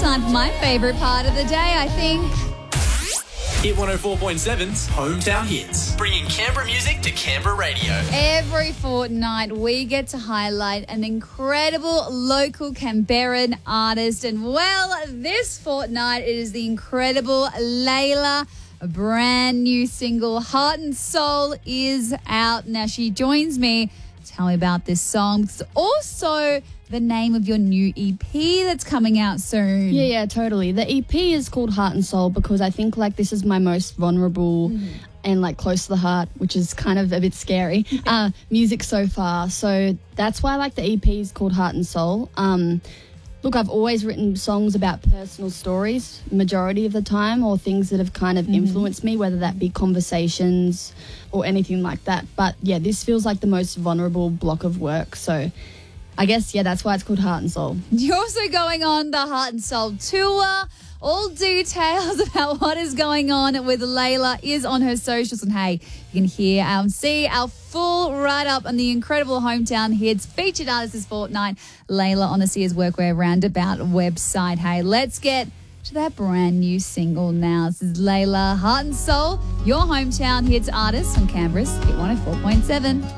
time for my favourite part of the day, I think. Hit 104.7's Hometown Hits, bringing Canberra music to Canberra radio. Every fortnight, we get to highlight an incredible local Canberran artist. And, well, this fortnight, it is the incredible Layla. A brand new single, Heart and Soul, is out. Now, she joins me to tell me about this song. It's also the name of your new EP that's coming out soon. Yeah, totally. The EP is called Heart and Soul because I think this is my most vulnerable and close to the heart, which is kind of a bit scary, music so far. So that's why the EP is called Heart and Soul. Look, I've always written songs about personal stories, majority of the time, or things that have kind of influenced me, whether that be conversations or anything like that. But yeah, this feels like the most vulnerable block of work. So I guess, that's why it's called Heart and Soul. You're also going on the Heart and Soul tour. All details about what is going on with Layla is on her socials. And hey, you can hear and see our full write-up on the incredible Hometown Hits featured artist this fortnight, Layla, on the Sears Workwear Roundabout website. Hey, let's get to that brand new single now. This is Layla, Heart and Soul, your Hometown Hits artist on Canberra's Hit 104.7.